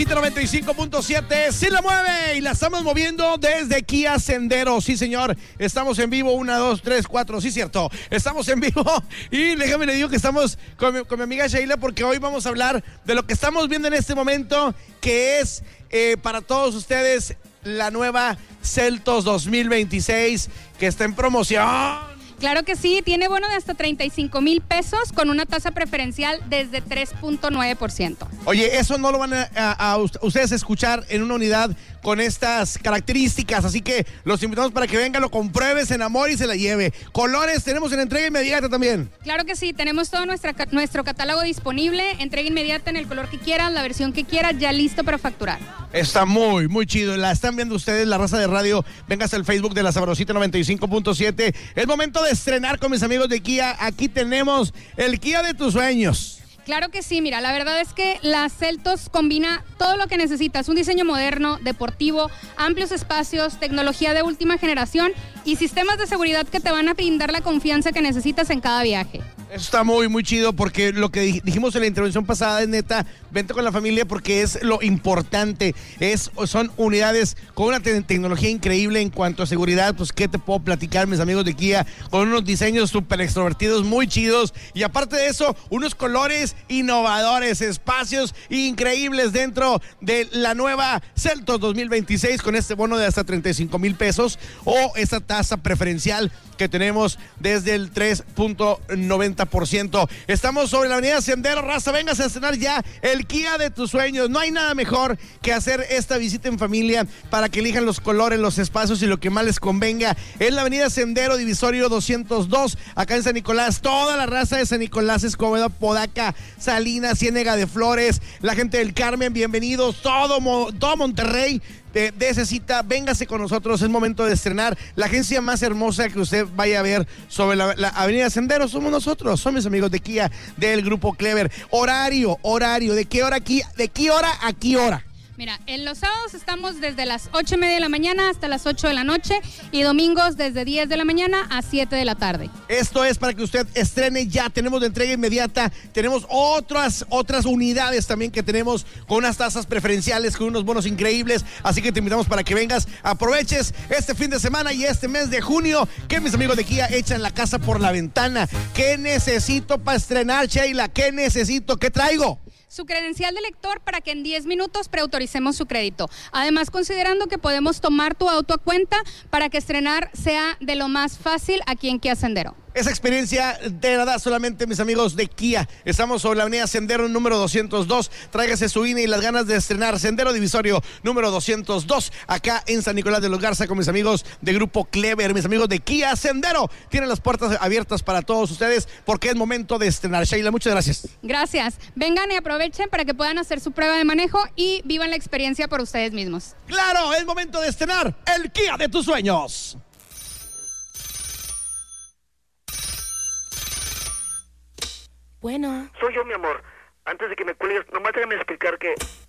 95.7, sí la mueve y la estamos moviendo desde Kia Sendero. Sí, señor, estamos en vivo. 1, 2, 3, 4, sí, cierto. Estamos en vivo y déjame le digo que estamos con mi amiga Sheila porque hoy vamos a hablar de lo que estamos viendo en este momento, que es para todos ustedes la nueva Seltos 2026 que está en promoción. Claro que sí, tiene bono de hasta 35,000 pesos con una tasa preferencial desde 3.9%. Oye, eso no lo van a ustedes escuchar en una unidad con estas características, así que los invitamos para que venga, lo compruebe, se enamore y se la lleve. Colores tenemos en entrega inmediata también. Claro que sí, tenemos todo nuestro catálogo disponible, entrega inmediata en el color que quieras, la versión que quieras, ya listo para facturar. Está muy, muy chido. La están viendo ustedes, la raza de radio. Véngase al Facebook de La Sabrosita 95.7. Es momento de estrenar con mis amigos de Kia. Aquí tenemos el Kia de tus sueños. Claro que sí, mira, la verdad es que la Seltos combina todo lo que necesitas, un diseño moderno, deportivo, amplios espacios, tecnología de última generación y sistemas de seguridad que te van a brindar la confianza que necesitas en cada viaje. Eso está muy, muy chido porque lo que dijimos en la intervención pasada es neta, vente con la familia porque es lo importante. Son unidades con una tecnología increíble en cuanto a seguridad. Pues, ¿qué te puedo platicar, mis amigos de Kia? Con unos diseños súper extrovertidos, muy chidos. Y aparte de eso, unos colores innovadores, espacios increíbles dentro de la nueva Seltos 2026 con este bono de hasta 35,000 pesos o esta tasa preferencial que tenemos desde el 3.90%. Estamos sobre la avenida Sendero, raza, vengas a estrenar ya el Kia de tus sueños. No hay nada mejor que hacer esta visita en familia para que elijan los colores, los espacios y lo que más les convenga. Es la avenida Sendero, divisorio 202, acá en San Nicolás. Toda la raza de San Nicolás, Escobedo, Podaca, Salinas, Ciénega de Flores, la gente del Carmen, bienvenidos. Todo Monterrey de cita, véngase con nosotros, es momento de estrenar la agencia más hermosa que usted vaya a ver sobre la avenida Sendero. Somos nosotros, son mis amigos de Kia, del grupo Clever. Horario, ¿de qué hora aquí? ¿De qué hora a qué hora? Mira, en los sábados estamos desde las 8:30 de la mañana hasta las 8 de la noche y domingos desde 10 de la mañana a 7 de la tarde. Esto es para que usted estrene ya. Tenemos de entrega inmediata, tenemos otras unidades también que tenemos con unas tasas preferenciales, con unos bonos increíbles. Así que te invitamos para que vengas, aproveches este fin de semana y este mes de junio, que mis amigos de Kia echan la casa por la ventana. ¿Qué necesito para estrenar, Sheila? ¿Qué necesito? ¿Qué traigo? Su credencial de lector para que en 10 minutos preautoricemos su crédito. Además, considerando que podemos tomar tu auto a cuenta para que estrenar sea de lo más fácil aquí en Kia Sendero. Esa experiencia te la da solamente mis amigos de Kia. Estamos sobre la avenida Sendero número 202. Tráigase su INE y las ganas de estrenar. Sendero divisorio número 202, acá en San Nicolás de los Garza con mis amigos de Grupo Clever, mis amigos de Kia Sendero. Tienen las puertas abiertas para todos ustedes porque es momento de estrenar. Sheila, muchas gracias. Gracias. Vengan y aprovechen para que puedan hacer su prueba de manejo y vivan la experiencia por ustedes mismos. Claro, es momento de estrenar el Kia de tus sueños. Bueno. Soy yo, mi amor. Antes de que me cuelgues, nomás déjame explicar que